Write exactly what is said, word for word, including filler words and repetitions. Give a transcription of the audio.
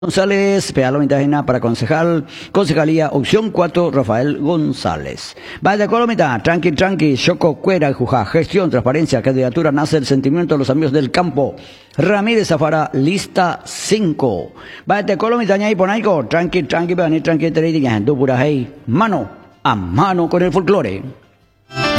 González, Pealomita para concejal, concejalía, opción cuatro, Rafael González. Vaya Colomita, tranqui, tranqui, Choco, Cuera, Jujá, gestión, transparencia, candidatura, nace el sentimiento de los amigos del campo. Ramírez Zafara, lista cinco. Vaya Colomita, ñay ponaico, tranqui, tranqui, tranqui, tranqui, tranqui, mano a mano con el folclore.